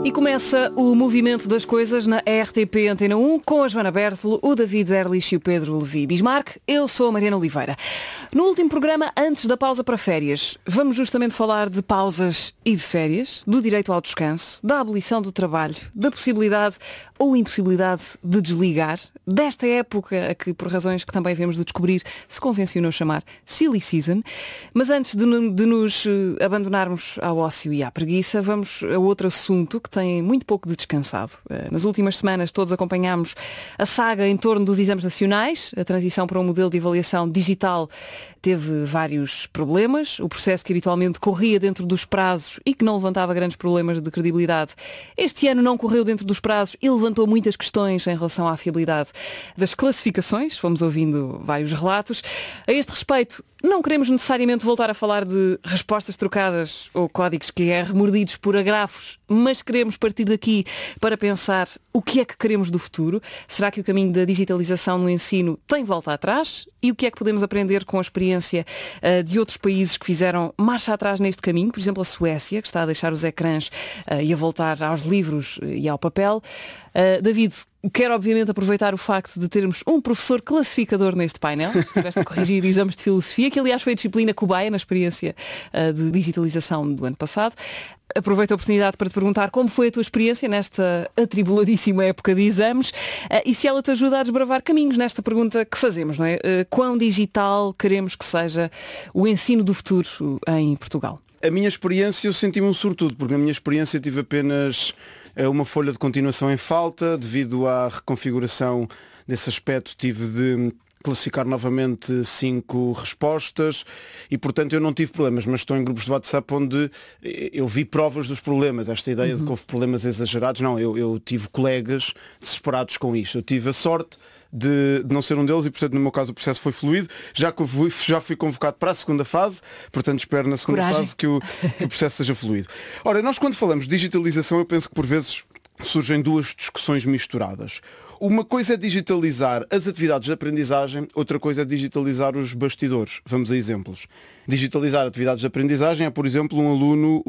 E começa o movimento das coisas na RTP Antena 1 com a Joana Bertolo, o David Erlich e o Pedro Levi Bismarck. Eu sou a Mariana Oliveira. No último programa, antes da pausa para férias, vamos justamente falar de pausas e de férias, do direito ao descanso, da abolição do trabalho, da possibilidade ou impossibilidade de desligar, desta época a que, por razões que também vemos de descobrir, se convencionou chamar Silly Season. Mas antes de nos abandonarmos ao ócio e à preguiça, vamos a outro assunto que tem muito pouco de descansado. Nas últimas semanas todos acompanhámos a saga em torno dos exames nacionais. A transição para um modelo de avaliação digital teve vários problemas. O processo que habitualmente corria dentro dos prazos e que não levantava grandes problemas de credibilidade, este ano não correu dentro dos prazos e levantou muitas questões em relação à fiabilidade das classificações. Fomos ouvindo vários relatos. A este respeito, não queremos necessariamente voltar a falar de respostas trocadas ou códigos QR mordidos por agrafos, mas queremos partir daqui para pensar o que é que queremos do futuro. Será que o caminho da digitalização no ensino tem volta atrás? E o que é que podemos aprender com a experiência de outros países que fizeram marcha atrás neste caminho? Por exemplo, a Suécia, que está a deixar os ecrãs e a voltar aos livros e ao papel. David, quero obviamente aproveitar o facto de termos um professor classificador neste painel. Estiveste a corrigir exames de filosofia, que aliás foi a disciplina cobaia na experiência de digitalização do ano passado. Aproveito a oportunidade para te perguntar como foi a tua experiência nesta atribuladíssima época de exames e se ela te ajuda a desbravar caminhos nesta pergunta que fazemos, não é? Quão digital queremos que seja o ensino do futuro em Portugal? A minha experiência, eu senti-me um sortudo, porque na minha experiência tive apenas uma folha de continuação em falta. Devido à reconfiguração desse aspecto, tive de classificar novamente 5 respostas e, portanto, eu não tive problemas, mas estou em grupos de WhatsApp onde eu vi provas dos problemas. Esta ideia de que houve problemas exagerados, não, eu tive colegas desesperados com isto. Eu tive a sorte de não ser um deles e, portanto, no meu caso o processo foi fluido. Já fui convocado para a segunda fase, portanto espero na segunda fase que o processo seja fluido. Ora, nós quando falamos de digitalização, eu penso que por vezes surgem duas discussões misturadas. Uma coisa é digitalizar as atividades de aprendizagem, outra coisa é digitalizar os bastidores. Vamos a exemplos. Digitalizar atividades de aprendizagem é, por exemplo, um aluno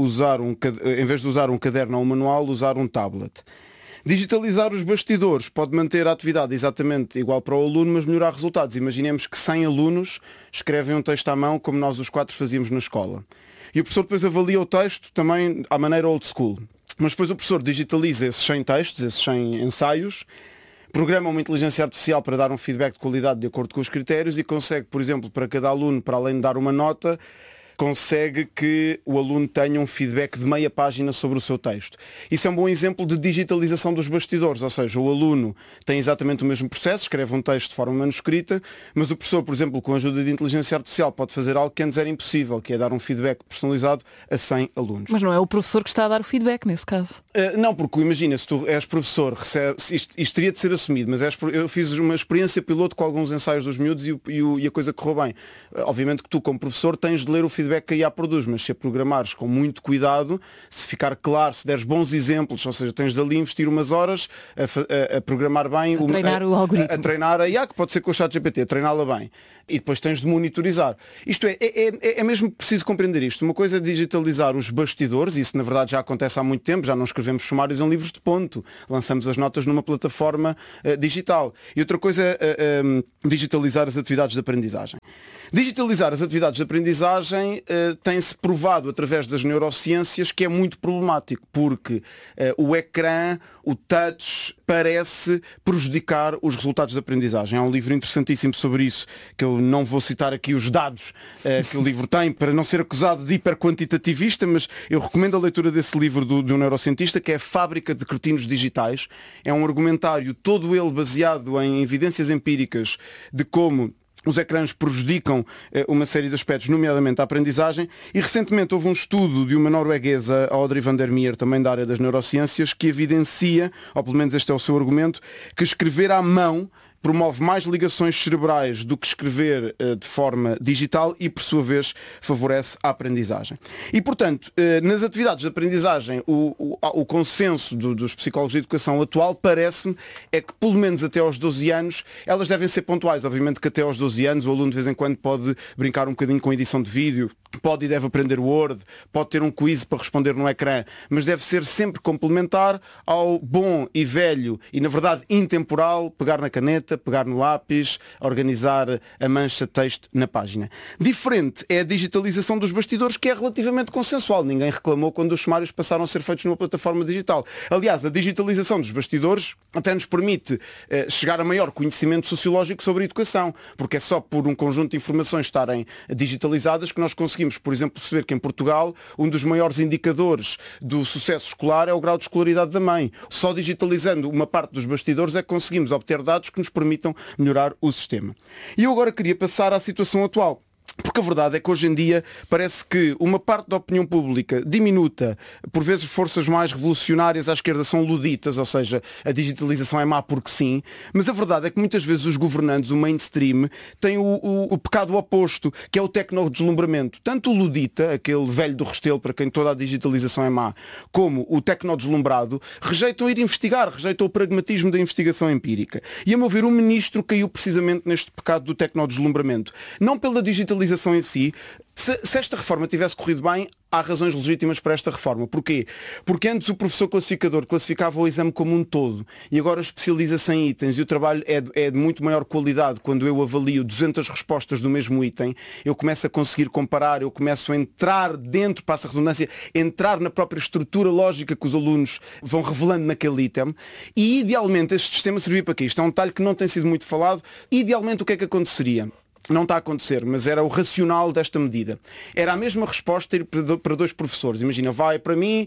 em vez de usar um caderno ou um manual, usar um tablet. Digitalizar os bastidores pode manter a atividade exatamente igual para o aluno, mas melhorar resultados. Imaginemos que 100 alunos escrevem um texto à mão, como nós os 4 fazíamos na escola. E o professor depois avalia o texto também à maneira old school. Mas depois o professor digitaliza esses 100 textos, esses 100 ensaios, programa uma inteligência artificial para dar um feedback de qualidade de acordo com os critérios e consegue, por exemplo, para cada aluno, para além de dar uma nota, consegue que o aluno tenha um feedback de meia página sobre o seu texto. Isso é um bom exemplo de digitalização dos bastidores, ou seja, o aluno tem exatamente o mesmo processo, escreve um texto de forma manuscrita, mas o professor, por exemplo, com a ajuda de inteligência artificial, pode fazer algo que antes era impossível, que é dar um feedback personalizado a 100 alunos. Mas não é o professor que está a dar o feedback nesse caso? Não, porque imagina, se tu és professor, isto teria de ser assumido, mas eu fiz uma experiência piloto com alguns ensaios dos miúdos e a coisa correu bem. Obviamente que tu, como professor, tens de ler o feedback que a IA produz, mas se a programares com muito cuidado, se ficar claro, se deres bons exemplos, ou seja, tens de ali investir umas horas a programar bem, treinar o algoritmo, a treinar a IA, que pode ser com o ChatGPT, a treiná-la bem. E depois tens de monitorizar. Isto é mesmo preciso compreender isto. Uma coisa é digitalizar os bastidores, isso na verdade já acontece há muito tempo, já não escrevemos sumários em livros de ponto, lançamos as notas numa plataforma digital. E outra coisa é digitalizar as atividades de aprendizagem. Digitalizar as atividades de aprendizagem tem-se provado através das neurociências que é muito problemático, porque o ecrã, o touch, parece prejudicar os resultados de aprendizagem. Há um livro interessantíssimo sobre isso, que eu não vou citar aqui os dados que o livro tem, para não ser acusado de hiperquantitativista, mas eu recomendo a leitura desse livro de um neurocientista, que é A Fábrica de Cretinos Digitais. É um argumentário, todo ele baseado em evidências empíricas de como os ecrãs prejudicam uma série de aspectos, nomeadamente a aprendizagem, e recentemente houve um estudo de uma norueguesa, Audrey van der Meer, também da área das neurociências, que evidencia, ou pelo menos este é o seu argumento, que escrever à mão promove mais ligações cerebrais do que escrever de forma digital e, por sua vez, favorece a aprendizagem. E, portanto, nas atividades de aprendizagem, o consenso dos psicólogos de educação atual, parece-me, é que pelo menos até aos 12 anos, elas devem ser pontuais. Obviamente que até aos 12 anos o aluno de vez em quando pode brincar um bocadinho com a edição de vídeo, pode e deve aprender Word, pode ter um quiz para responder no ecrã, mas deve ser sempre complementar ao bom e velho e, na verdade, intemporal, pegar na caneta, pegar no lápis, organizar a mancha de texto na página. Diferente é a digitalização dos bastidores, que é relativamente consensual. Ninguém reclamou quando os sumários passaram a ser feitos numa plataforma digital. Aliás, a digitalização dos bastidores até nos permite chegar a maior conhecimento sociológico sobre a educação, porque é só por um conjunto de informações estarem digitalizadas que nós conseguimos, por exemplo, perceber que em Portugal um dos maiores indicadores do sucesso escolar é o grau de escolaridade da mãe. Só digitalizando uma parte dos bastidores é que conseguimos obter dados que nos permitam melhorar o sistema. E eu agora queria passar à situação atual. Porque a verdade é que hoje em dia parece que uma parte da opinião pública diminuta, por vezes forças mais revolucionárias à esquerda são luditas, ou seja, a digitalização é má porque sim, mas a verdade é que muitas vezes os governantes, o mainstream, têm o pecado oposto, que é o tecnodeslumbramento. Tanto o ludita, aquele velho do Restelo para quem toda a digitalização é má, como o tecnodeslumbrado, rejeitam ir investigar, rejeitam o pragmatismo da investigação empírica. E a meu ver, o ministro caiu precisamente neste pecado do tecnodeslumbramento. Não pela digitalização em si. Se esta reforma tivesse corrido bem, há razões legítimas para esta reforma. Porquê? Porque antes o professor classificador classificava o exame como um todo e agora especializa-se em itens e o trabalho é de muito maior qualidade. Quando eu avalio 200 respostas do mesmo item, eu começo a conseguir comparar, eu começo a entrar dentro, passa a redundância, entrar na própria estrutura lógica que os alunos vão revelando naquele item e idealmente este sistema servia para quê? Isto é um detalhe que não tem sido muito falado. Idealmente o que é que aconteceria? Não está a acontecer, mas era o racional desta medida. Era a mesma resposta ir para dois professores. Imagina, vai para mim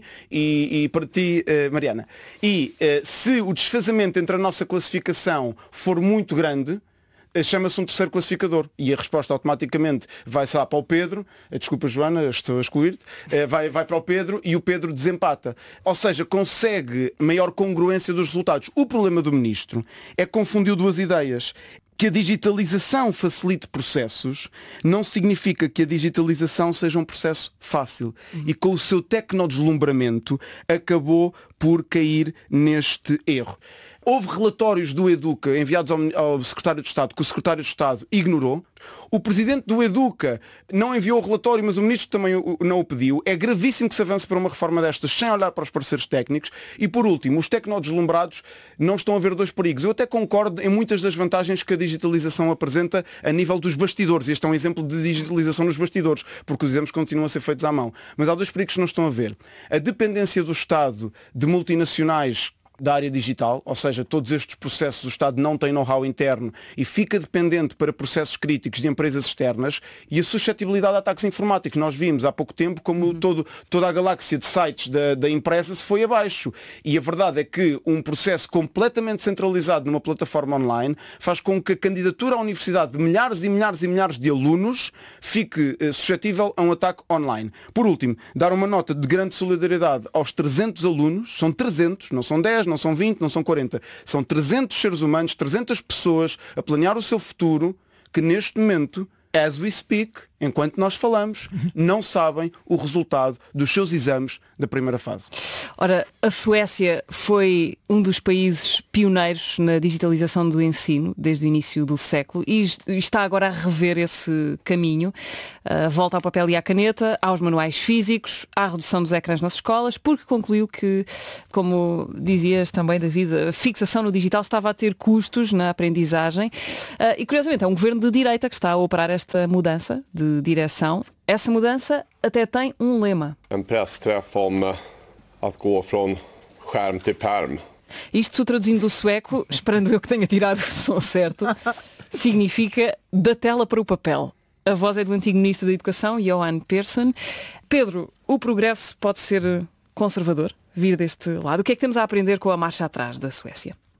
e para ti, Mariana. E se o desfazamento entre a nossa classificação for muito grande, chama-se um terceiro classificador. E a resposta automaticamente vai-se lá para o Pedro. Desculpa, Joana, estou a excluir-te. Vai para o Pedro e o Pedro desempata. Ou seja, consegue maior congruência dos resultados. O problema do ministro é que confundiu duas ideias. Que a digitalização facilite processos não significa que a digitalização seja um processo fácil. E com o seu tecnodeslumbramento acabou por cair neste erro. Houve relatórios do Educa enviados ao Secretário de Estado que o Secretário de Estado ignorou. O Presidente do Educa não enviou o relatório, mas o Ministro também não o pediu. É gravíssimo que se avance para uma reforma destas sem olhar para os parceiros técnicos. E por último, os tecnodeslumbrados não estão a ver dois perigos. Eu até concordo em muitas das vantagens que a digitalização apresenta a nível dos bastidores. Este é um exemplo de digitalização nos bastidores, porque os exames continuam a ser feitos à mão. Mas há dois perigos que não estão a ver. A dependência do Estado de multinacionais da área digital, ou seja, todos estes processos o Estado não tem know-how interno e fica dependente para processos críticos de empresas externas, e a suscetibilidade a ataques informáticos. Nós vimos há pouco tempo como toda a galáxia de sites da empresa se foi abaixo. E a verdade é que um processo completamente centralizado numa plataforma online faz com que a candidatura à universidade de milhares e milhares e milhares de alunos fique suscetível a um ataque online. Por último, dar uma nota de grande solidariedade aos 300 alunos, são 300, não são 10, não são 20, não são 40. São 300 seres humanos, 300 pessoas a planear o seu futuro que neste momento, as we speak, enquanto nós falamos, não sabem o resultado dos seus exames da primeira fase. Ora, a Suécia foi um dos países pioneiros na digitalização do ensino desde o início do século e está agora a rever esse caminho. Volta ao papel e à caneta, aos manuais físicos, à redução dos ecrãs nas escolas, porque concluiu que, como dizias também, David, a fixação no digital estava a ter custos na aprendizagem. E, curiosamente, é um governo de direita que está a operar esta mudança de direção. Essa mudança até tem um lema. Pressträff om att gå från skärm till pärm. Isto, traduzindo do sueco, esperando eu que tenha tirado o som certo, significa da tela para o papel. A voz é do antigo Ministro da Educação, Johan Persson. Pedro, o progresso pode ser conservador? Vir deste lado? O que é que temos a aprender com a marcha atrás da Suécia?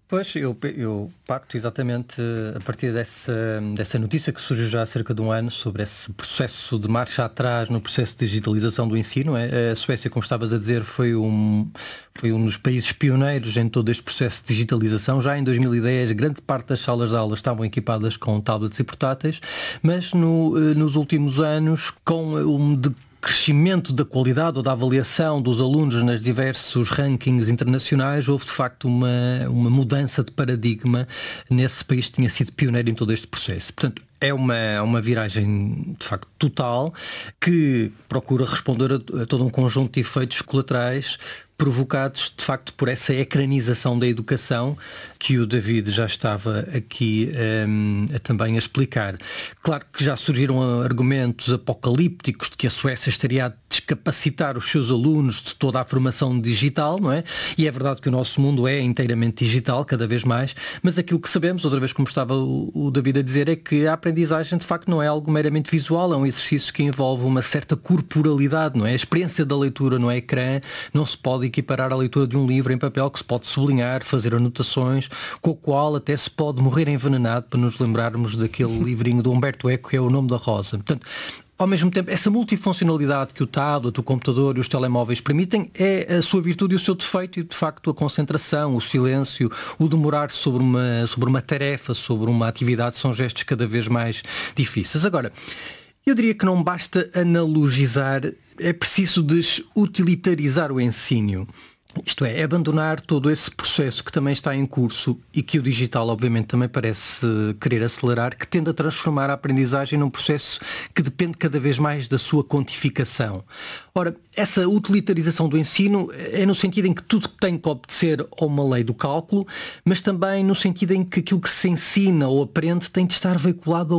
Pois, eu parto exatamente a partir dessa notícia que surgiu já há cerca de um ano sobre esse processo de marcha atrás no processo de digitalização do ensino. A Suécia, como estavas a dizer, foi um dos países pioneiros em todo este processo de digitalização. Já em 2010, grande parte das salas de aula estavam equipadas com tablets e portáteis, mas nos últimos anos, com crescimento da qualidade ou da avaliação dos alunos nos diversos rankings internacionais, houve de facto uma mudança de paradigma nesse país que tinha sido pioneiro em todo este processo. Portanto, é uma viragem de facto total que procura responder a todo um conjunto de efeitos colaterais provocados de facto por essa ecranização da educação que o David já estava aqui também a explicar. Claro que já surgiram argumentos apocalípticos de que a Suécia estaria a descapacitar os seus alunos de toda a formação digital, não é? E é verdade que o nosso mundo é inteiramente digital, cada vez mais, mas aquilo que sabemos, outra vez como estava o David a dizer, é que a aprendizagem de facto não é algo meramente visual, é um exercício que envolve uma certa corporalidade, não é? A experiência da leitura no ecrã não se pode equiparar à leitura de um livro em papel que se pode sublinhar, fazer anotações, com o qual até se pode morrer envenenado, para nos lembrarmos daquele livrinho do Humberto Eco que é O Nome da Rosa. Portanto, ao mesmo tempo, essa multifuncionalidade que o tablet, o computador e os telemóveis permitem é a sua virtude e o seu defeito, e de facto a concentração, o silêncio, o demorar sobre uma tarefa, sobre uma atividade, são gestos cada vez mais difíceis. Agora, eu diria que não basta analogizar, é preciso desutilitarizar o ensino. Isto é, abandonar todo esse processo que também está em curso e que o digital obviamente também parece querer acelerar, que tende a transformar a aprendizagem num processo que depende cada vez mais da sua quantificação. Ora, essa utilitarização do ensino é no sentido em que tudo tem que obedecer a uma lei do cálculo, mas também no sentido em que aquilo que se ensina ou aprende tem de estar vinculado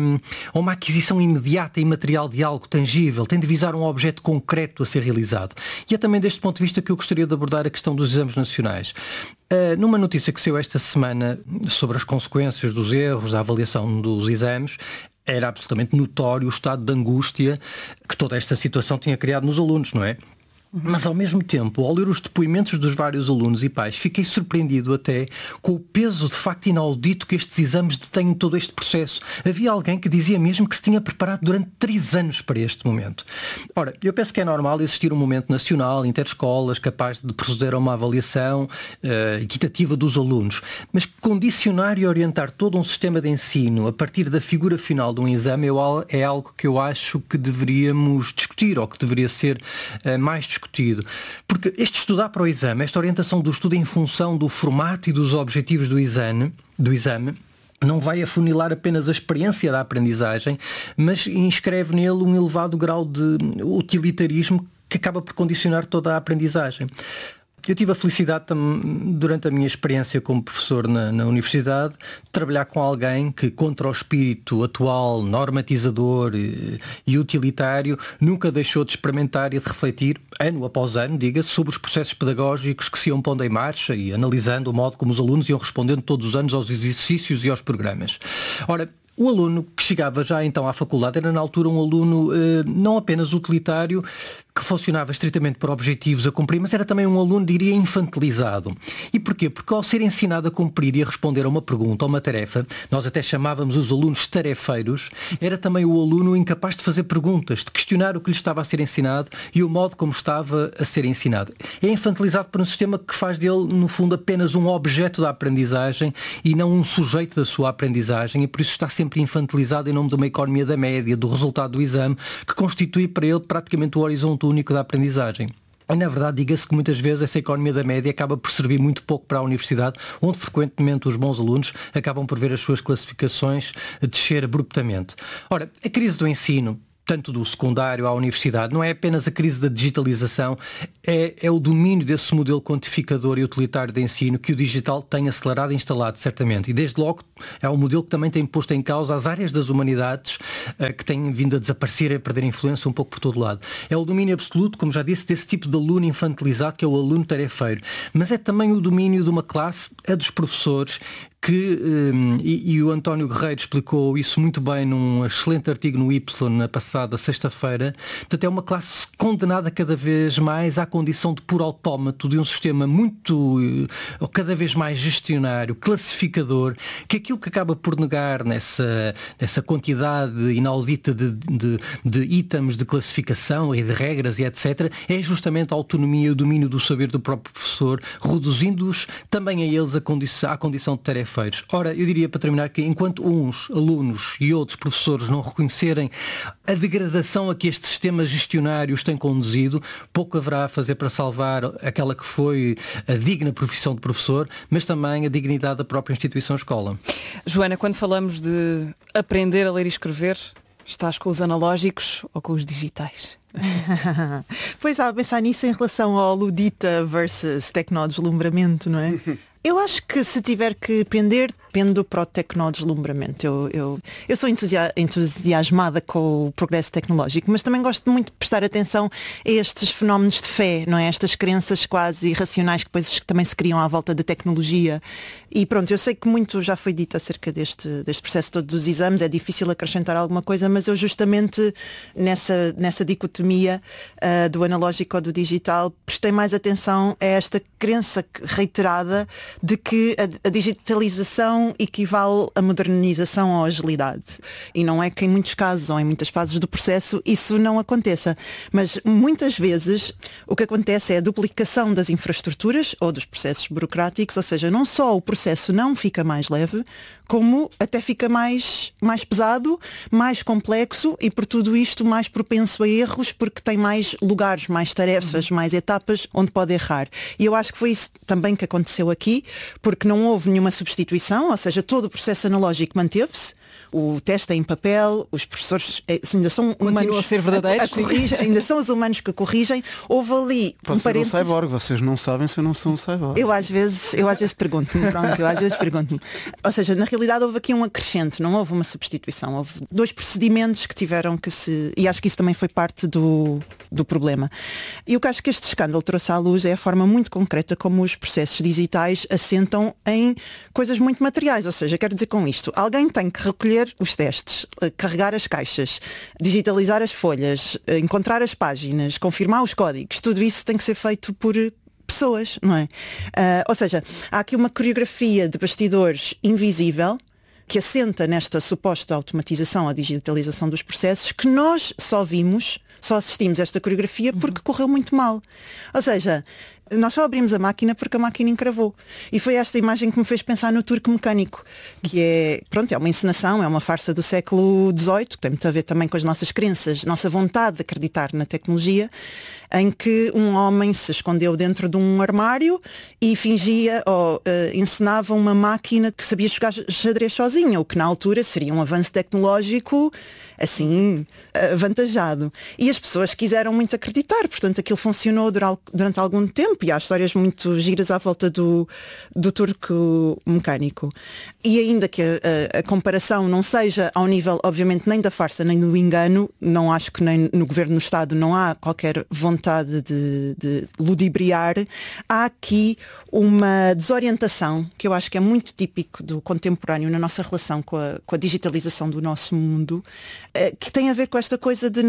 a uma aquisição imediata e material de algo tangível, tem de visar um objeto concreto a ser realizado. E é também deste ponto de vista que eu gostaria de abordar a questão dos exames nacionais. Numa notícia que saiu esta semana sobre as consequências dos erros, da avaliação dos exames, era absolutamente notório o estado de angústia que toda esta situação tinha criado nos alunos, não é? Mas ao mesmo tempo, ao ler os depoimentos dos vários alunos e pais, fiquei surpreendido até com o peso de facto inaudito que estes exames detêm em todo este processo. Havia alguém que dizia mesmo que se tinha preparado durante 3 anos para este momento. Ora, eu penso que é normal existir um momento nacional, interescolas, capaz de proceder a uma avaliação equitativa dos alunos, mas condicionar e orientar todo um sistema de ensino a partir da figura final de um exame é algo que eu acho que deveríamos discutir, ou que deveria ser mais discutido. Porque este estudar para o exame, esta orientação do estudo em função do formato e dos objetivos do exame, não vai afunilar apenas a experiência da aprendizagem, mas inscreve nele um elevado grau de utilitarismo que acaba por condicionar toda a aprendizagem. Eu tive a felicidade, durante a minha experiência como professor na universidade, de trabalhar com alguém que, contra o espírito atual, normatizador e utilitário, nunca deixou de experimentar e de refletir, ano após ano, diga-se, sobre os processos pedagógicos que se iam pondo em marcha e analisando o modo como os alunos iam respondendo todos os anos aos exercícios e aos programas. Ora, o aluno que chegava já então à faculdade era na altura um aluno não apenas utilitário, que funcionava estritamente por objetivos a cumprir, mas era também um aluno, diria, infantilizado. E porquê? Porque ao ser ensinado a cumprir e a responder a uma pergunta ou uma tarefa, nós até chamávamos os alunos tarefeiros, era também o aluno incapaz de fazer perguntas, de questionar o que lhe estava a ser ensinado e o modo como estava a ser ensinado. É infantilizado por um sistema que faz dele, no fundo, apenas um objeto da aprendizagem e não um sujeito da sua aprendizagem, e por isso está sempre infantilizado em nome de uma economia da média, do resultado do exame, que constitui para ele praticamente o horizonte único da aprendizagem. E, na verdade, diga-se que muitas vezes essa economia da média acaba por servir muito pouco para a universidade, onde frequentemente os bons alunos acabam por ver as suas classificações descer abruptamente. Ora, a crise do ensino, tanto do secundário à universidade, não é apenas a crise da digitalização, é o domínio desse modelo quantificador e utilitário de ensino que o digital tem acelerado e instalado, certamente. E desde logo é um modelo que também tem posto em causa as áreas das humanidades que têm vindo a desaparecer e a perder influência um pouco por todo lado. É o domínio absoluto, como já disse, desse tipo de aluno infantilizado que é o aluno tarefeiro. Mas é também o domínio de uma classe, a dos professores, e o António Guerreiro explicou isso muito bem num excelente artigo no Y na passada sexta-feira. Portanto, é uma classe condenada cada vez mais à condição de puro autómato de um sistema muito, cada vez mais gestionário, classificador, que aquilo que acaba por negar nessa quantidade inaudita de itens de classificação e de regras e etc., é justamente a autonomia e o domínio do saber do próprio professor, reduzindo-os também a eles à condição de tarefeiros. Ora, eu diria, para terminar, que enquanto uns alunos e outros professores não reconhecerem a degradação a que estes sistemas gestionários têm conduzido, pouco haverá a fazer para salvar aquela que foi a digna profissão de professor, mas também a dignidade da própria instituição escola. Joana, quando falamos de aprender a ler e escrever, estás com os analógicos ou com os digitais? Pois, estava a pensar nisso em relação ao ludita versus tecnodeslumbramento, não é? Eu acho que se tiver que pender, pendo para o tecnodeslumbramento. Eu sou entusiasmada com o progresso tecnológico, mas também gosto muito de prestar atenção a estes fenómenos de fé, não é? Estas crenças quase irracionais que depois também se criam à volta da tecnologia. E pronto, eu sei que muito já foi dito acerca deste processo todo dos exames, é difícil acrescentar alguma coisa, mas eu justamente nessa dicotomia do analógico ou do digital prestei mais atenção a esta crença reiterada de que a digitalização equivale à modernização ou à agilidade. E não é que em muitos casos ou em muitas fases do processo isso não aconteça. Mas muitas vezes o que acontece é a duplicação das infraestruturas ou dos processos burocráticos, ou seja, não só o processo não fica mais leve, como até fica mais pesado, mais complexo e por tudo isto mais propenso a erros porque tem mais lugares, mais tarefas, mais etapas onde pode errar. E eu acho que foi isso também que aconteceu aqui, porque não houve nenhuma substituição, ou seja, todo o processo analógico manteve-se. O teste é em papel, os professores ainda são humanos a ser verdadeiros, ainda são os humanos que corrigem. Houve ali um parênteses. Um cyborg, vocês não sabem se eu não sou um cyborg. Eu às vezes pergunto-me, Ou seja, na realidade houve aqui um acrescente, não houve uma substituição. Houve 2 procedimentos que tiveram que se... E acho que isso também foi parte do problema. E o que acho que este escândalo trouxe à luz é a forma muito concreta como os processos digitais assentam em coisas muito materiais. Ou seja, quero dizer com isto, alguém tem que recolher os testes, carregar as caixas, digitalizar as folhas, encontrar as páginas, confirmar os códigos, tudo isso tem que ser feito por pessoas, não é? Ou seja, há aqui uma coreografia de bastidores invisível que assenta nesta suposta automatização, a digitalização dos processos, que nós só assistimos a esta coreografia porque correu muito mal. Ou seja, nós só abrimos a máquina porque a máquina encravou. E foi esta imagem que me fez pensar no Turco Mecânico, que é uma encenação, é uma farsa do século XVIII, que tem muito a ver também com as nossas crenças, nossa vontade de acreditar na tecnologia, em que um homem se escondeu dentro de um armário e fingia ou encenava uma máquina que sabia jogar xadrez sozinha, o que na altura seria um avanço tecnológico assim, avantajado. E as pessoas quiseram muito acreditar, portanto aquilo funcionou durante algum tempo e há histórias muito giras à volta do Turco Mecânico. E ainda que a comparação não seja ao nível, obviamente, nem da farsa nem do engano, não acho que nem no Governo do Estado não há qualquer vontade de ludibriar, há aqui uma desorientação que eu acho que é muito típico do contemporâneo na nossa relação com a digitalização do nosso mundo, que tem a ver com esta coisa de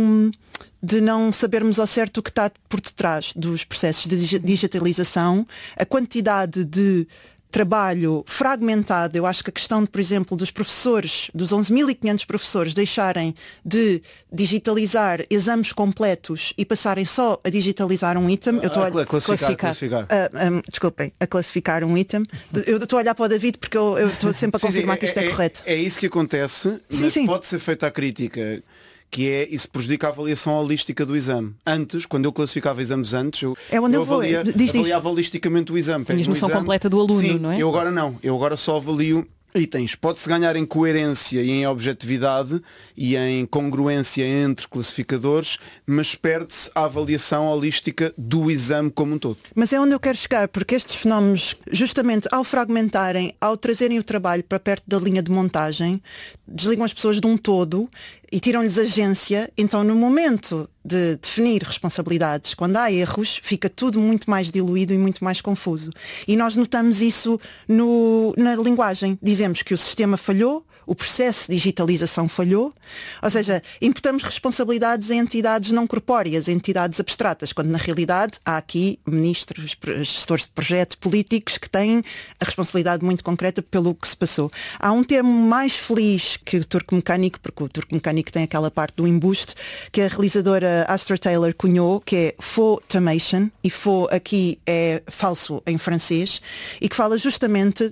não sabermos ao certo o que está por detrás dos processos de digitalização, a quantidade de trabalho fragmentado. Eu acho que a questão, por exemplo, dos professores, dos 11.500 professores deixarem de digitalizar exames completos e passarem só a digitalizar um item. Eu estou a classificar. Desculpem, a classificar um item. Eu estou a olhar para o David porque eu estou sempre a confirmar que isto é correto. É isso que acontece, mas pode ser feita a crítica, que é isso prejudica a avaliação holística do exame. Antes, quando eu classificava exames eu avaliava holisticamente o exame. Tinhas noção completa do aluno, sim, não é? Eu agora não. Eu agora só avalio itens. Pode-se ganhar em coerência e em objetividade e em congruência entre classificadores, mas perde-se a avaliação holística do exame como um todo. Mas é onde eu quero chegar, porque estes fenómenos, justamente ao fragmentarem, ao trazerem o trabalho para perto da linha de montagem, desligam as pessoas de um todo e tiram-lhes agência. Então, no momento de definir responsabilidades, quando há erros, fica tudo muito mais diluído e muito mais confuso. E nós notamos isso na linguagem. Dizemos que o sistema falhou, o processo de digitalização falhou, ou seja, imputamos responsabilidades a entidades não corpóreas, a entidades abstratas, quando na realidade há aqui ministros, gestores de projeto, políticos que têm a responsabilidade muito concreta pelo que se passou. Há um termo mais feliz que o Turco Mecânico, porque o Turco Mecânico tem aquela parte do embuste, que a realizadora Astra Taylor cunhou, que é faux-tamation, e faux aqui é falso em francês, e que fala justamente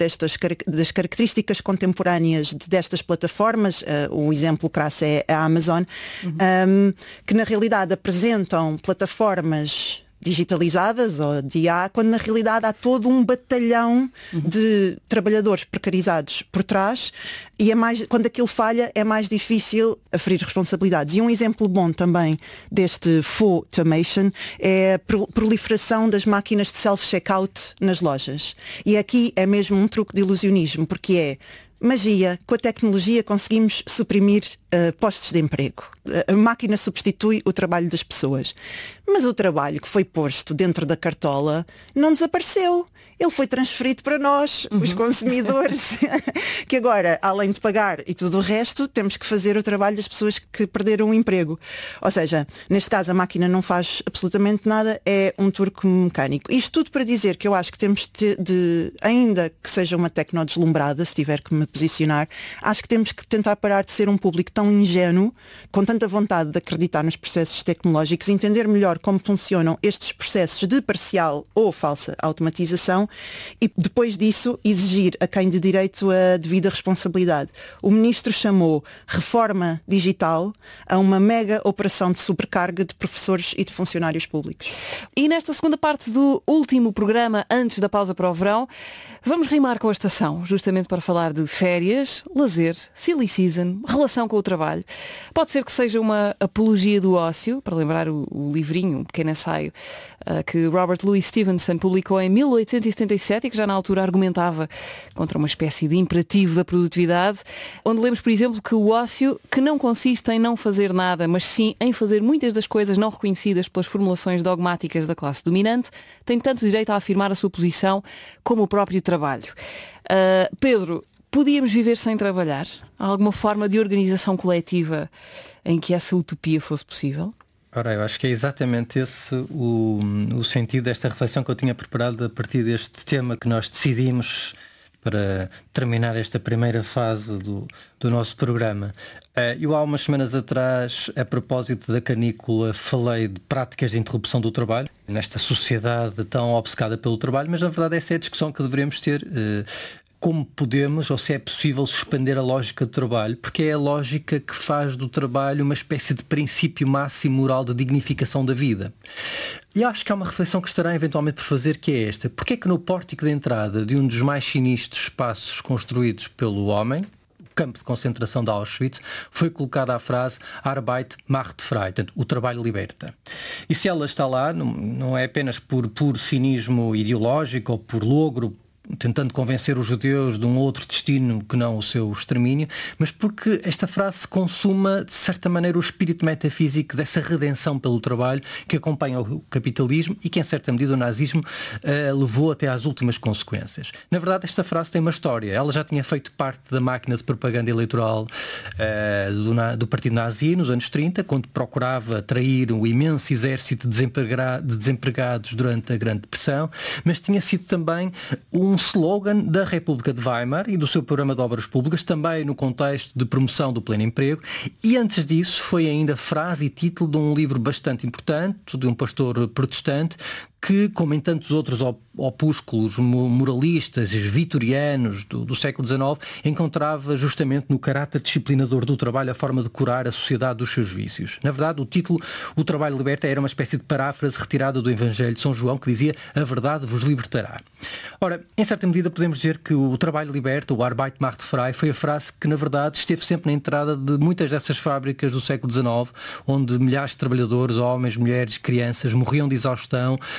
das características contemporâneas destas plataformas. O exemplo crasso é a Amazon, que na realidade apresentam plataformas digitalizadas ou de IA, quando na realidade há todo um batalhão de trabalhadores precarizados por trás, e quando aquilo falha é mais difícil aferir responsabilidades. E um exemplo bom também deste faux-tamation é a proliferação das máquinas de self-checkout nas lojas. E aqui é mesmo um truque de ilusionismo, porque é magia, com a tecnologia conseguimos suprimir postos de emprego. A máquina substitui o trabalho das pessoas. Mas o trabalho que foi posto dentro da cartola não desapareceu. Ele foi transferido para nós, os consumidores, que agora, além de pagar e tudo o resto, temos que fazer o trabalho das pessoas que perderam o emprego. Ou seja, neste caso a máquina não faz absolutamente nada, é um turco mecânico. Isto tudo para dizer que eu acho que temos ainda que seja uma tecno deslumbrada, se tiver que me posicionar, acho que temos que tentar parar de ser um público tão ingênuo, com tanta vontade de acreditar nos processos tecnológicos, entender melhor como funcionam estes processos de parcial ou falsa automatização, e depois disso exigir a quem de direito a devida responsabilidade. O ministro chamou reforma digital a uma mega operação de sobrecarga de professores e de funcionários públicos. E nesta segunda parte do último programa, antes da pausa para o verão, vamos rimar com a estação, justamente para falar de férias, lazer, silly season, relação com o trabalho. Pode ser que seja uma apologia do ócio, para lembrar o livrinho, um pequeno ensaio, que Robert Louis Stevenson publicou em 1877 e que já na altura argumentava contra uma espécie de imperativo da produtividade, onde lemos, por exemplo, que o ócio, que não consiste em não fazer nada, mas sim em fazer muitas das coisas não reconhecidas pelas formulações dogmáticas da classe dominante, tem tanto direito a afirmar a sua posição como o próprio trabalho. Pedro, podíamos viver sem trabalhar? Há alguma forma de organização coletiva em que essa utopia fosse possível? Ora, eu acho que é exatamente esse o sentido desta reflexão que eu tinha preparado a partir deste tema que nós decidimos para terminar esta primeira fase do nosso programa. Eu há umas semanas atrás, a propósito da canícula, falei de práticas de interrupção do trabalho, nesta sociedade tão obcecada pelo trabalho, mas na verdade essa é a discussão que deveríamos ter. Como podemos, ou se é possível, suspender a lógica do trabalho, porque é a lógica que faz do trabalho uma espécie de princípio máximo moral de dignificação da vida. E acho que há uma reflexão que estará eventualmente por fazer, que é esta. Porque é que no pórtico de entrada de um dos mais sinistros espaços construídos pelo homem, o campo de concentração de Auschwitz, foi colocada a frase Arbeit macht frei, portanto, o trabalho liberta. E se ela está lá, não é apenas por puro cinismo ideológico ou por logro, tentando convencer os judeus de um outro destino que não o seu extermínio, mas porque esta frase consuma, de certa maneira, o espírito metafísico dessa redenção pelo trabalho que acompanha o capitalismo e que, em certa medida, o nazismo levou até às últimas consequências. Na verdade, esta frase tem uma história. Ela já tinha feito parte da máquina de propaganda eleitoral do Partido Nazi nos anos 30, quando procurava atrair um imenso exército de desempregados durante a Grande Depressão, mas tinha sido também um slogan da República de Weimar e do seu programa de obras públicas, também no contexto de promoção do pleno emprego, e antes disso foi ainda frase e título de um livro bastante importante, de um pastor protestante, que, como em tantos outros opúsculos moralistas vitorianos do século XIX, encontrava justamente no caráter disciplinador do trabalho a forma de curar a sociedade dos seus vícios. Na verdade, o título O Trabalho Liberta era uma espécie de paráfrase retirada do Evangelho de São João, que dizia a verdade vos libertará. Ora, em certa medida podemos dizer que o trabalho liberta, o Arbeit macht frei, foi a frase que na verdade esteve sempre na entrada de muitas dessas fábricas do século XIX, onde milhares de trabalhadores, homens, mulheres, crianças, morriam de exaustão,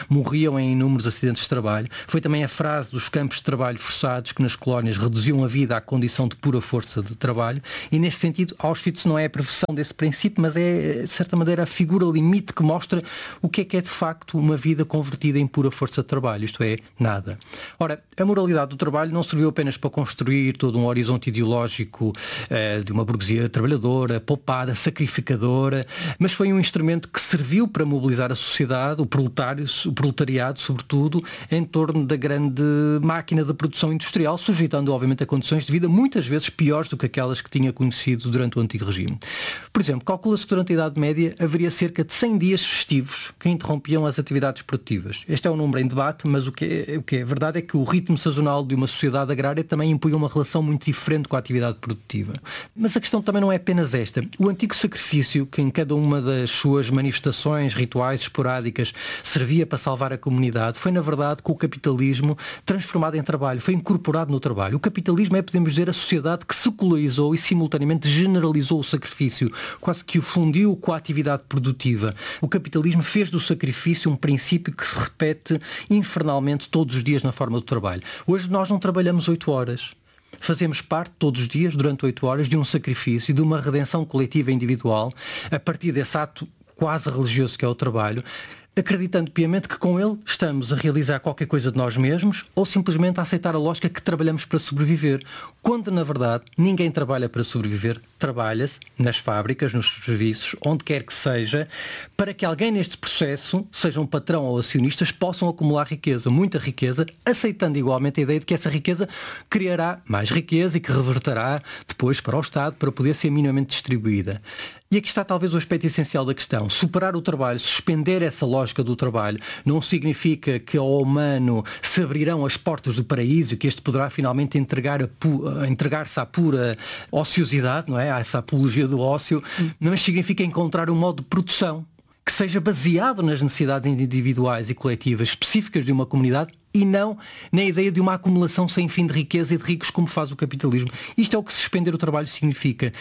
morriam em inúmeros acidentes de trabalho. Foi também a frase dos campos de trabalho forçados que nas colónias reduziam a vida à condição de pura força de trabalho, e neste sentido Auschwitz não é a preversão desse princípio, mas é de certa maneira a figura limite que mostra o que é de facto uma vida convertida em pura força de trabalho, isto é, nada. Ora, a moralidade do trabalho não serviu apenas para construir todo um horizonte ideológico de uma burguesia trabalhadora, poupada, sacrificadora, mas foi um instrumento que serviu para mobilizar a sociedade, o proletariado sobretudo, em torno da grande máquina de produção industrial, sujeitando obviamente a condições de vida muitas vezes piores do que aquelas que tinha conhecido durante o antigo regime. Por exemplo, calcula-se que durante a Idade Média haveria cerca de 100 dias festivos que interrompiam as atividades produtivas. Este é um número em debate, mas o que é verdade é que o ritmo sazonal de uma sociedade agrária também impunha uma relação muito diferente com a atividade produtiva. Mas a questão também não é apenas esta. O antigo sacrifício, que em cada uma das suas manifestações rituais esporádicas servia para salvar a comunidade, foi na verdade com o capitalismo transformado em trabalho, foi incorporado no trabalho. O capitalismo é, podemos dizer, a sociedade que secularizou e simultaneamente generalizou o sacrifício, quase que o fundiu com a atividade produtiva. O capitalismo fez do sacrifício um princípio que se repete infernalmente todos os dias na forma do trabalho. Hoje nós não trabalhamos 8 horas. Fazemos parte todos os dias, durante 8 horas, de um sacrifício, de uma redenção coletiva e individual, a partir desse ato quase religioso que é o trabalho, acreditando piamente que com ele estamos a realizar qualquer coisa de nós mesmos ou simplesmente a aceitar a lógica que trabalhamos para sobreviver, quando na verdade ninguém trabalha para sobreviver, trabalha-se nas fábricas, nos serviços, onde quer que seja, para que alguém neste processo, seja um patrão ou acionistas, possam acumular riqueza, muita riqueza, aceitando igualmente a ideia de que essa riqueza criará mais riqueza e que reverterá depois para o Estado para poder ser minimamente distribuída. E aqui está talvez o aspecto essencial da questão. Superar o trabalho, suspender essa lógica do trabalho, não significa que ao humano se abrirão as portas do paraíso e que este poderá finalmente entregar-se à pura ociosidade, não é? A essa apologia do ócio, mas significa encontrar um modo de produção que seja baseado nas necessidades individuais e coletivas específicas de uma comunidade e não na ideia de uma acumulação sem fim de riqueza e de ricos como faz o capitalismo. Isto é o que suspender o trabalho significa.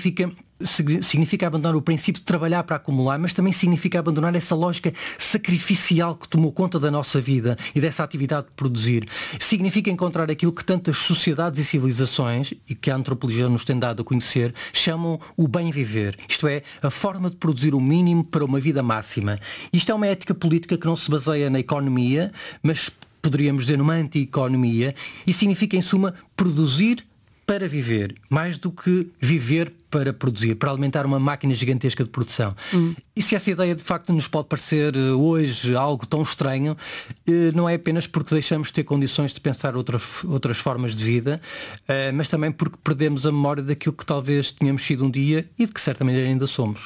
Significa abandonar o princípio de trabalhar para acumular, mas também significa abandonar essa lógica sacrificial que tomou conta da nossa vida e dessa atividade de produzir. Significa encontrar aquilo que tantas sociedades e civilizações, e que a antropologia nos tem dado a conhecer, chamam o bem viver. Isto é, a forma de produzir o mínimo para uma vida máxima. Isto é uma ética política que não se baseia na economia, mas poderíamos dizer numa anti-economia, e significa, em suma, produzir para viver, mais do que viver para produzir, para alimentar uma máquina gigantesca de produção. E se essa ideia de facto nos pode parecer hoje algo tão estranho, não é apenas porque deixamos de ter condições de pensar outras formas de vida, mas também porque perdemos a memória daquilo que talvez tínhamos sido um dia e de que certamente ainda somos.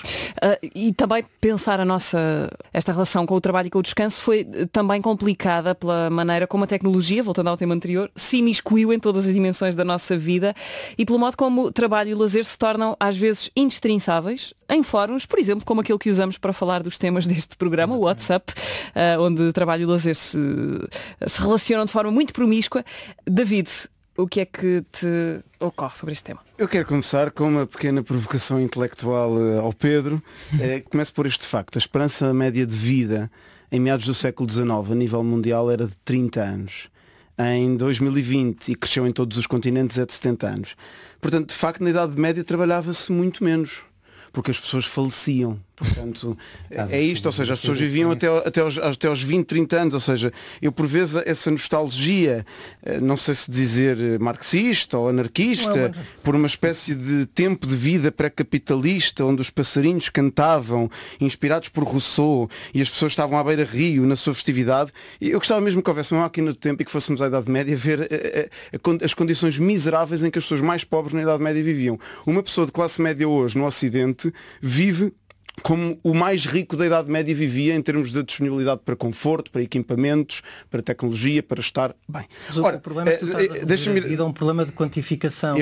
E também pensar esta relação com o trabalho e com o descanso foi também complicada pela maneira como a tecnologia, voltando ao tema anterior, se imiscuiu em todas as dimensões da nossa vida e pelo modo como trabalho e lazer se tornam às vezes indispensáveis em fóruns, por exemplo, como aquele que usamos para falar dos temas deste programa, o WhatsApp, onde trabalho e lazer se relacionam de forma muito promíscua. David, o que é que te ocorre sobre este tema? Eu quero começar com uma pequena provocação intelectual ao Pedro. Começo por este facto. A esperança média de vida em meados do século XIX a nível mundial era de 30 anos. Em 2020, e cresceu em todos os continentes, é de 70 anos. Portanto, de facto, na Idade Média trabalhava-se muito menos, porque as pessoas faleciam. Portanto, é isto, ou seja, as pessoas viviam até aos 20, 30 anos, ou seja, eu por vezes essa nostalgia, não sei se dizer marxista ou anarquista, por uma espécie de tempo de vida pré-capitalista, onde os passarinhos cantavam, inspirados por Rousseau, e as pessoas estavam à beira-rio na sua festividade, e eu gostava mesmo que houvesse uma máquina do tempo e que fôssemos à Idade Média ver as condições miseráveis em que as pessoas mais pobres na Idade Média viviam. Uma pessoa de classe média hoje, no Ocidente, vive como o mais rico da Idade Média vivia em termos de disponibilidade para conforto, para equipamentos, para tecnologia, para estar bem. Mas o problema é que tu estás a um problema de quantificação.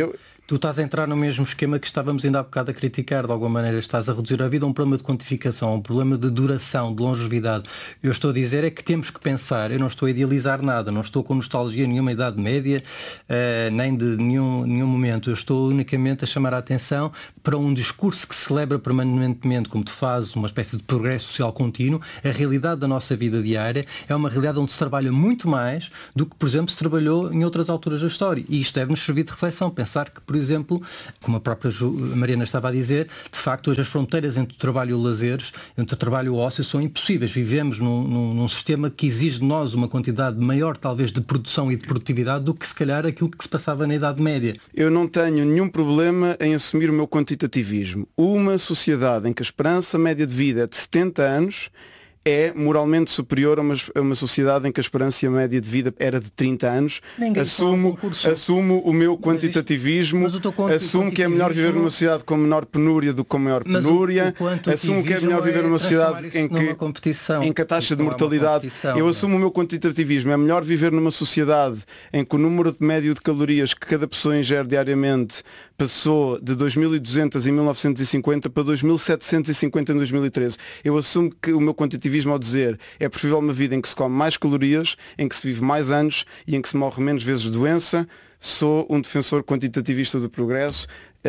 Tu estás a entrar no mesmo esquema que estávamos ainda há bocado a criticar. De alguma maneira estás a reduzir a vida a um problema de quantificação, a um problema de duração, de longevidade. Eu estou a dizer é que temos que pensar, eu não estou a idealizar nada, não estou com nostalgia nenhuma Idade Média, nem de nenhum momento. Eu estou unicamente a chamar a atenção para um discurso que celebra permanentemente, como tu fazes, uma espécie de progresso social contínuo. A realidade da nossa vida diária é uma realidade onde se trabalha muito mais do que, por exemplo, se trabalhou em outras alturas da história. E isto deve-nos servir de reflexão. Pensar que, por exemplo, como a própria Mariana estava a dizer, de facto hoje as fronteiras entre o trabalho e o lazer, entre o trabalho e o ócio são impossíveis. Vivemos num sistema que exige de nós uma quantidade maior talvez de produção e de produtividade do que se calhar aquilo que se passava na Idade Média. Eu não tenho nenhum problema em assumir o meu quantitativismo. Uma sociedade em que a esperança média de vida é de 70 anos é moralmente superior a uma sociedade em que a esperança média de vida era de 30 anos. Assumo o meu quantitativismo, assumo que é melhor viver numa sociedade com menor penúria do que com maior penúria, assumo que é melhor viver numa sociedade em que a taxa de mortalidade... Eu assumo o meu quantitativismo, é melhor viver numa sociedade em que o número médio de calorias que cada pessoa ingere diariamente passou de 2.200 em 1950 para 2.750 em 2013. Eu assumo que o meu quantitativismo ao dizer é preferível uma vida em que se come mais calorias, em que se vive mais anos e em que se morre menos vezes de doença. Sou um defensor quantitativista do progresso.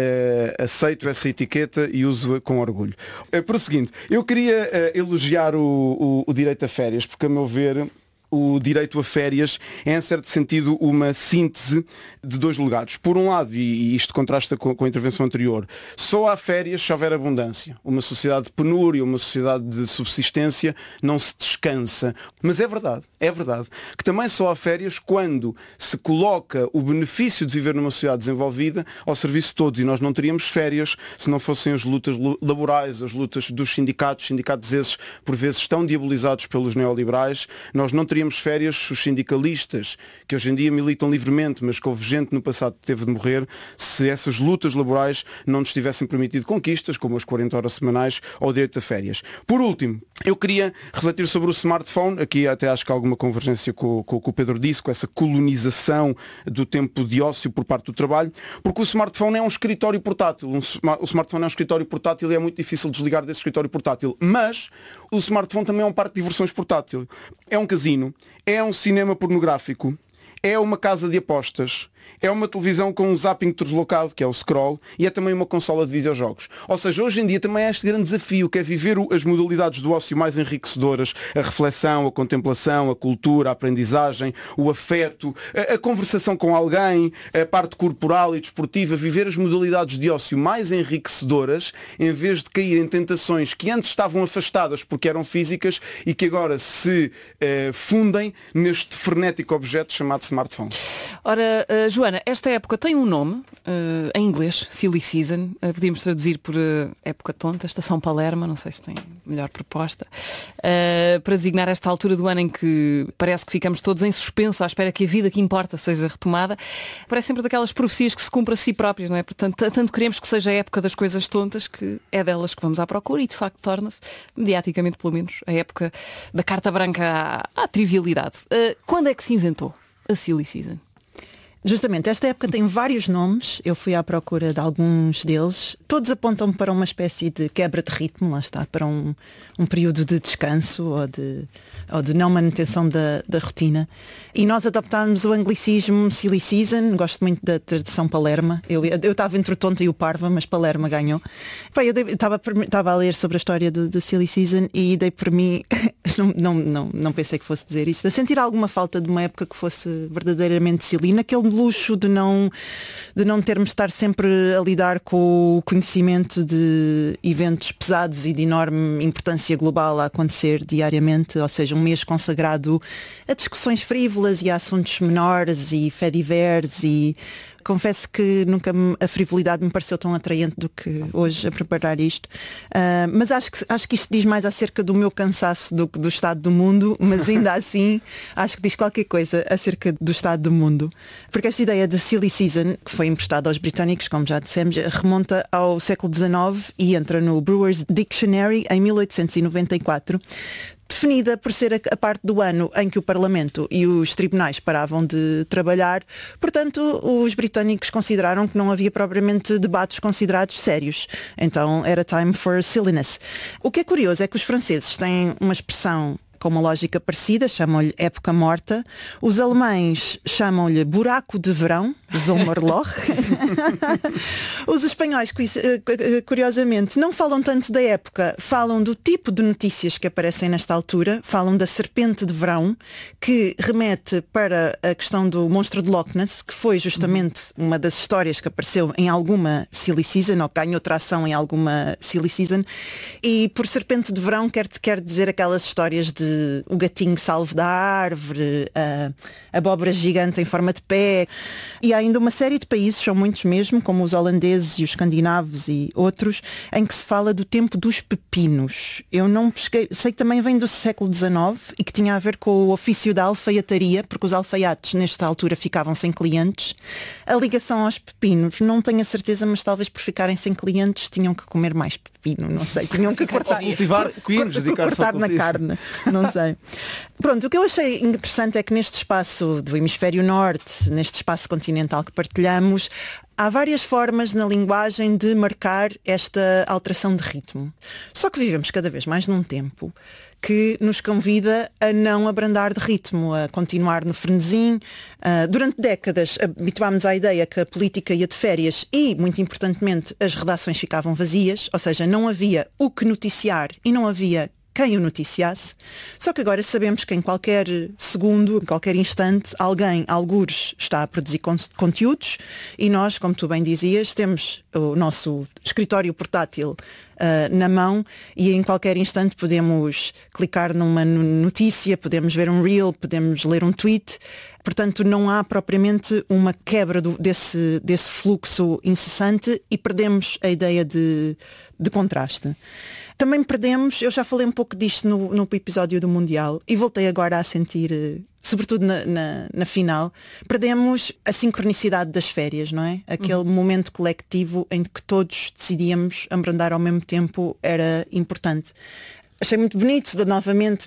Aceito essa etiqueta e uso-a com orgulho. Prosseguindo, eu queria elogiar o direito a férias, porque a meu ver o direito a férias é, em certo sentido, uma síntese de dois lugares. Por um lado, e isto contrasta com a intervenção anterior, só há férias se houver abundância. Uma sociedade de penúria, uma sociedade de subsistência não se descansa. Mas é verdade que também só há férias quando se coloca o benefício de viver numa sociedade desenvolvida ao serviço de todos. E nós não teríamos férias se não fossem as lutas laborais, as lutas dos sindicatos esses por vezes tão diabolizados pelos neoliberais. Nós não teríamos férias, os sindicalistas, que hoje em dia militam livremente, mas que houve gente no passado que teve de morrer, se essas lutas laborais não nos tivessem permitido conquistas, como as 40 horas semanais ou o direito a férias. Por último, eu queria refletir sobre o smartphone, aqui até acho que há alguma convergência com o que o Pedro disse, com essa colonização do tempo de ócio por parte do trabalho, porque o smartphone é um escritório portátil. O smartphone é um escritório portátil e é muito difícil desligar desse escritório portátil, mas o smartphone também é um parque de diversões portátil. É um casino, é um cinema pornográfico, é uma casa de apostas, é uma televisão com um zapping deslocado, que é o scroll, e é também uma consola de videojogos. Ou seja, hoje em dia também há este grande desafio, que é viver as modalidades do ócio mais enriquecedoras, a reflexão, a contemplação, a cultura, a aprendizagem, o afeto, a conversação com alguém, a parte corporal e desportiva, viver as modalidades de ócio mais enriquecedoras, em vez de cair em tentações que antes estavam afastadas porque eram físicas e que agora se fundem neste frenético objeto chamado smartphone. Ora, Joana, esta época tem um nome, em inglês, Silly Season, podíamos traduzir por época tonta, estação Palerma, não sei se tem melhor proposta, para designar esta altura do ano em que parece que ficamos todos em suspenso à espera que a vida que importa seja retomada. Parece sempre daquelas profecias que se cumprem a si próprias, não é? Portanto, tanto queremos que seja a época das coisas tontas que é delas que vamos à procura e de facto torna-se, mediaticamente pelo menos, a época da carta branca à trivialidade. Quando é que se inventou a Silly Season? Justamente, esta época tem vários nomes, eu fui à procura de alguns deles, todos apontam para uma espécie de quebra de ritmo, lá está, para um período de descanso ou de não manutenção da rotina. E nós adaptámos o anglicismo Silly Season, gosto muito da tradução Palerma, eu estava entre o tonto e o parva, mas Palerma ganhou. Eu estava a ler sobre a história do Silly Season e dei por mim, não pensei que fosse dizer isto, a sentir alguma falta de uma época que fosse verdadeiramente silly, naquele luxo de não termos de estar sempre a lidar com o conhecimento de eventos pesados e de enorme importância global a acontecer diariamente, ou seja, um mês consagrado a discussões frívolas e a assuntos menores e fediveres e confesso que nunca a frivolidade me pareceu tão atraente do que hoje a preparar isto. Mas acho que isto diz mais acerca do meu cansaço do que do estado do mundo, mas ainda assim acho que diz qualquer coisa acerca do estado do mundo. Porque esta ideia de Silly Season, que foi emprestada aos britânicos, como já dissemos, remonta ao século XIX e entra no Brewer's Dictionary em 1894. definida por ser a parte do ano em que o Parlamento e os tribunais paravam de trabalhar. Portanto, os britânicos consideraram que não havia propriamente debates considerados sérios. Então era time for silliness. O que é curioso é que os franceses têm uma expressão com uma lógica parecida, chamam-lhe época morta. Os alemães chamam-lhe buraco de verão, Sommerloch. Os espanhóis, curiosamente, não falam tanto da época, falam do tipo de notícias que aparecem nesta altura, falam da serpente de verão, que remete para a questão do monstro de Loch Ness, que foi justamente uma das histórias que apareceu em alguma silly season, ou que ganhou tração em alguma silly season, e por serpente de verão quer dizer aquelas histórias de o gatinho salvo da árvore, a abóbora gigante em forma de pé. E há ainda uma série de países, são muitos mesmo, como os holandeses e os escandinavos e outros, em que se fala do tempo dos pepinos. Eu não pesquei, sei que também vem do século XIX e que tinha a ver com o ofício da alfaiataria, porque os alfaiates nesta altura ficavam sem clientes. A ligação aos pepinos, não tenho a certeza, mas talvez por ficarem sem clientes tinham que comer mais pepino, não sei, tinham que cortar, cultivar pepinos, cortar na carne, não sei. Pronto, o que eu achei interessante é que neste espaço do hemisfério norte, neste espaço continental que partilhamos, há várias formas na linguagem de marcar esta alteração de ritmo. Só que vivemos cada vez mais num tempo que nos convida a não abrandar de ritmo, a continuar no frenesim. Durante décadas habituámos à ideia que a política ia de férias e, muito importantemente, as redações ficavam vazias, ou seja, não havia o que noticiar e não havia quem o noticiasse. Só que agora sabemos que em qualquer segundo, em qualquer instante, alguém, algures, está a produzir conteúdos e nós, como tu bem dizias, temos o nosso escritório portátil na mão e em qualquer instante podemos clicar numa notícia, podemos ver um reel, podemos ler um tweet. Portanto, não há propriamente uma quebra desse fluxo incessante e perdemos a ideia de contraste. Também perdemos, eu já falei um pouco disto no episódio do Mundial e voltei agora a sentir, sobretudo na final, perdemos a sincronicidade das férias, não é? Aquele momento coletivo em que todos decidíamos abrandar ao mesmo tempo era importante. Achei muito bonito, novamente,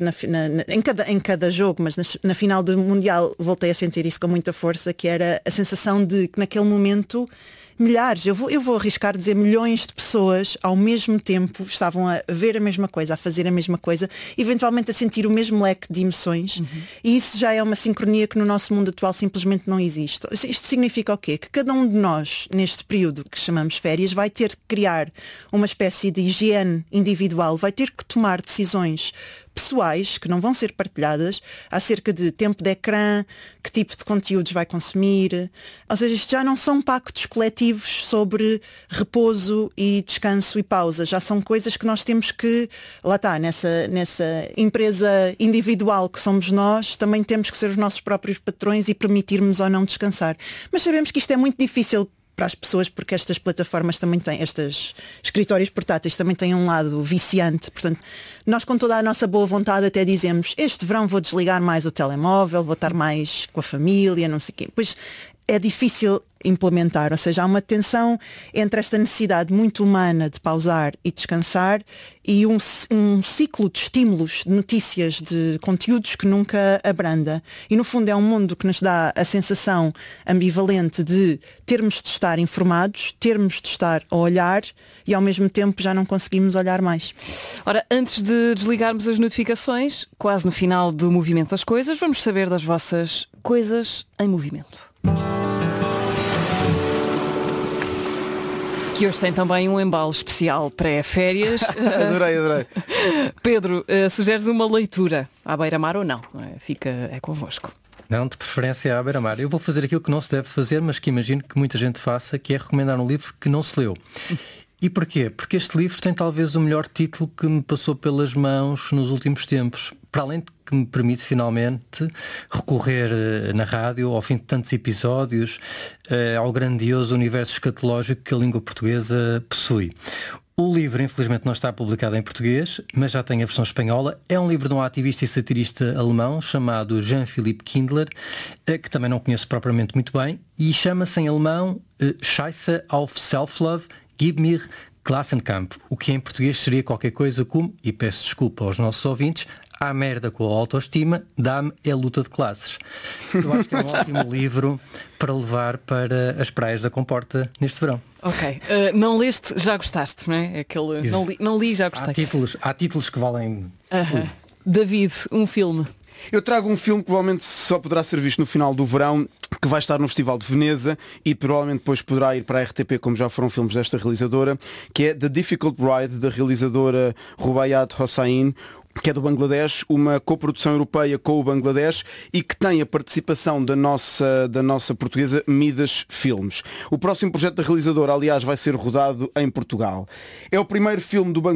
em cada jogo, mas na final do Mundial voltei a sentir isso com muita força, que era a sensação de que naquele momento milhares, eu vou arriscar dizer milhões de pessoas ao mesmo tempo estavam a ver a mesma coisa, a fazer a mesma coisa, eventualmente a sentir o mesmo leque de emoções. E isso já é uma sincronia que no nosso mundo atual simplesmente não existe. Isto significa o quê? Que cada um de nós, neste período que chamamos férias, vai ter que criar uma espécie de higiene individual, vai ter que tomar decisões pessoais que não vão ser partilhadas acerca de tempo de ecrã, que tipo de conteúdos vai consumir. Ou seja, isto já não são pactos coletivos sobre repouso e descanso e pausa. Já são coisas que nós temos que, lá está, nessa empresa individual que somos nós, também temos que ser os nossos próprios patrões e permitirmos ou não descansar. Mas sabemos que isto é muito difícil para as pessoas, porque estas plataformas também têm, estes escritórios portáteis também têm um lado viciante. Portanto, nós com toda a nossa boa vontade até dizemos, este verão vou desligar mais o telemóvel, vou estar mais com a família, não sei o quê. Pois é difícil implementar, ou seja, há uma tensão entre esta necessidade muito humana de pausar e descansar e um ciclo de estímulos, de notícias, de conteúdos que nunca abranda. E no fundo é um mundo que nos dá a sensação ambivalente de termos de estar informados, termos de estar a olhar e ao mesmo tempo já não conseguimos olhar mais. Ora, antes de desligarmos as notificações, quase no final do Movimento das Coisas, vamos saber das vossas coisas em movimento. Que hoje tem também um embalo especial pré-férias. Adorei. Pedro, sugeres uma leitura à beira-mar ou não? É convosco. Não, de preferência à beira-mar. Eu vou fazer aquilo que não se deve fazer, mas que imagino que muita gente faça, que é recomendar um livro que não se leu. E porquê? Porque este livro tem talvez o melhor título que me passou pelas mãos nos últimos tempos. Para além de que me permite finalmente recorrer na rádio, ao fim de tantos episódios, ao grandioso universo escatológico que a língua portuguesa possui. O livro, infelizmente, não está publicado em português, mas já tem a versão espanhola. É um livro de um ativista e satirista alemão chamado Jean-Philippe Kindler, que também não conheço propriamente muito bem, e chama-se em alemão Scheiße auf Self-Love, Gib mir Klassenkampf, o que em português seria qualquer coisa como, e peço desculpa aos nossos ouvintes, à merda com a autoestima, dá-me é luta de classes. Eu acho que é um ótimo livro para levar para as praias da Comporta neste verão. Ok. Não leste, já gostaste, não é? Aquele... Não li, já gostei. Há títulos que valem tudo. David, um filme. Eu trago um filme que provavelmente só poderá ser visto no final do verão, que vai estar no Festival de Veneza e provavelmente depois poderá ir para a RTP, como já foram filmes desta realizadora, que é The Difficult Ride, da realizadora Rubaiyat Hossain, que é do Bangladesh, uma coprodução europeia com o Bangladesh e que tem a participação da nossa portuguesa Midas Filmes. O próximo projeto da realizadora, aliás, vai ser rodado em Portugal. É o primeiro filme do Bangladesh